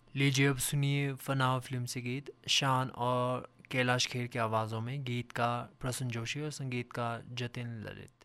लीजिए अब सुनिए फनाव फिल्म से गीत शान और कैलाश खेर की आवाज़ों में। गीत का प्रसून जोशी और संगीत का जतिन ललित।